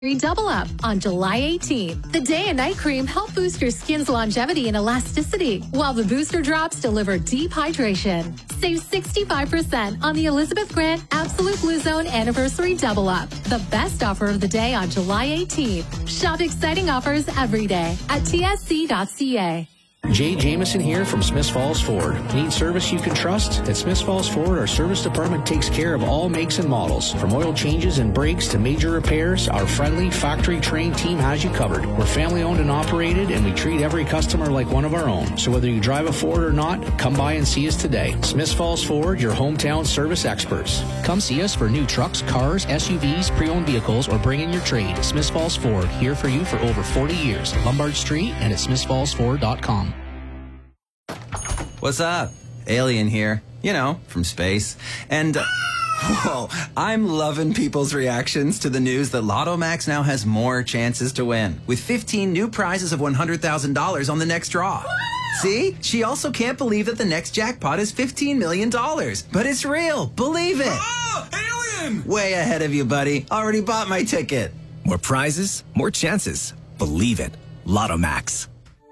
Double Up on July 18th. The day and night cream help boost your skin's longevity and elasticity, while the booster drops deliver deep hydration. Save 65% on the Elizabeth Grant Absolute Blue Zone Anniversary Double Up. The best offer of the day on July 18th. Shop exciting offers every day at tsc.ca. Jay Jameson here from Smiths Falls Ford. Need service you can trust? At Smiths Falls Ford, our service department takes care of all makes and models. From oil changes and brakes to major repairs, our friendly, factory-trained team has you covered. We're family-owned and operated, and we treat every customer like one of our own. So whether you drive a Ford or not, come by and see us today. Smiths Falls Ford, your hometown service experts. Come see us for new trucks, cars, SUVs, pre-owned vehicles, or bring in your trade. Smiths Falls Ford, here for you for over 40 years. Lombard Street and at smithsfallsford.com. What's up? Alien here. You know, from space. And, whoa, I'm loving people's reactions to the news that Lotto Max now has more chances to win, with 15 new prizes of $100,000 on the next draw. See? She also can't believe that the next jackpot is $15 million. But it's real. Believe it. Oh, alien! Way ahead of you, buddy. Already bought my ticket. More prizes, more chances. Believe it. Lotto Max.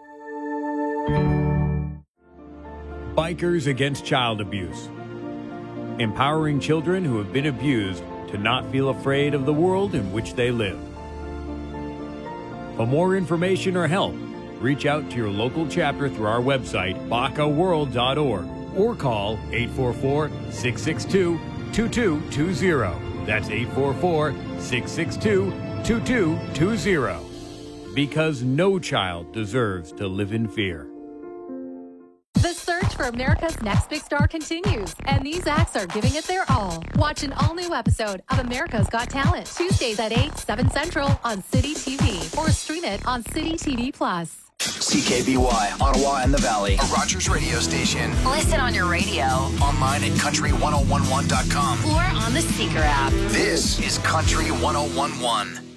Bikers Against Child Abuse. Empowering children who have been abused to not feel afraid of the world in which they live. For more information or help, reach out to your local chapter through our website, bacaworld.org, or call 844-662-2220. That's 844-662-2220. Because no child deserves to live in fear. The search for America's Next Big Star continues, and these acts are giving it their all. Watch an all-new episode of America's Got Talent, Tuesdays at 8, 7 Central on City TV, or stream it on City TV+. CKBY, Ottawa and the Valley, a Rogers radio station. Listen on your radio. Online at country1011.com. Or on the Seeker app. This is Country 1011.